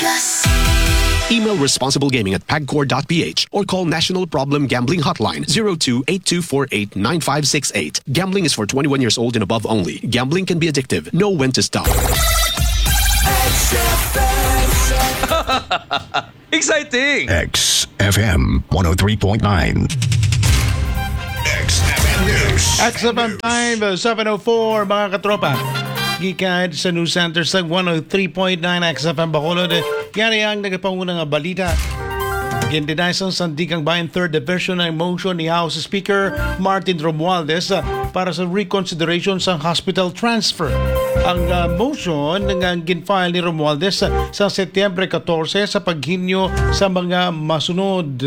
Plus. Email responsiblegaming at pagcor.ph or call National Problem Gambling Hotline 02-8248-9568. Gambling is for 21 years old and above only. Gambling can be addictive. Know when to stop. Exciting! XFM 103.9. XFM News. XFM time, 7:04 mga katropa. Gikan sa News Center sa 103.9 XFM Bacolod. Yari ang nagapangunang balita. Gindenaysan sa Sandigang Bayan 3rd Division ng motion ni House Speaker Martin Romualdez para sa reconsideration sa hospital transfer. Ang motion ng ginfile ni Romualdez sa Setyembre 14 sa paghinyo sa mga masunod.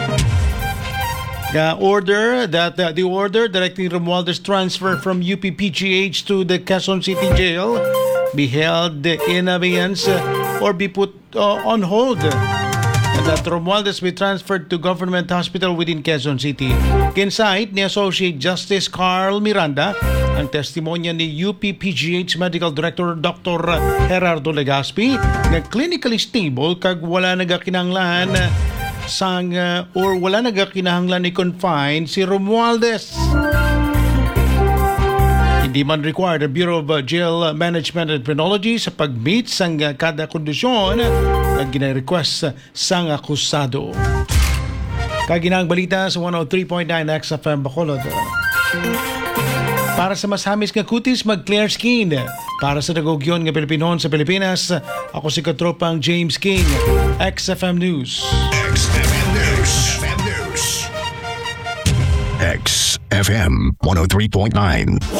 The order directing Romualdez transfer from UPPGH to the Quezon City Jail be held in abeyance or be put on hold. And that Romualdez be transferred to government hospital within Quezon City. Kinsight ni Associate Justice Carl Miranda ang testimonya ni UPPGH Medical Director Dr. Gerardo Legaspi na clinically stable kag wala nagakinahanglan wala nagakinahanglan ni confine si Romualdez. Hindi man required ang Bureau of Jail Management and Penology sa pag-meet sang kada kondisyon na gina-request sang akusado. Kaginang balita sa 103.9 XFM Bacolod. Para sa mas hamis nga kutis, mag-clear skin. Para sa nagugyon nga Pilipinon sa Pilipinas, ako si Katropang James King, XFM News. XFM News. XFM 103.9.